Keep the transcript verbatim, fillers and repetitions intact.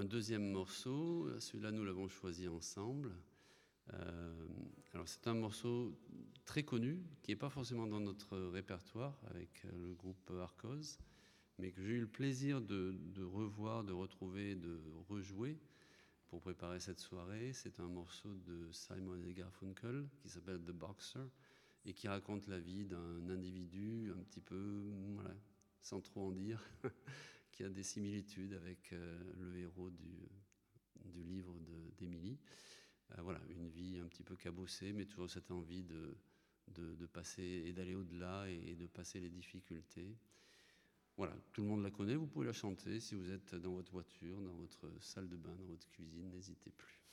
deuxième morceau, celui-là nous l'avons choisi ensemble. Euh, alors c'est un morceau très connu, qui n'est pas forcément dans notre répertoire avec le groupe Arcos, mais que j'ai eu le plaisir de, de revoir, de retrouver, de rejouer pour préparer cette soirée. C'est un morceau de Simon et Garfunkel qui s'appelle The Boxer et qui raconte la vie d'un individu un petit peu, voilà, sans trop en dire, qui a des similitudes avec euh, le héros du, du livre d'Émilie. Euh, voilà, une vie un petit peu cabossée, mais toujours cette envie de, de, de passer et d'aller au-delà et, et de passer les difficultés. Voilà, tout le monde la connaît, vous pouvez la chanter si vous êtes dans votre voiture, dans votre salle de bain, dans votre cuisine, n'hésitez plus.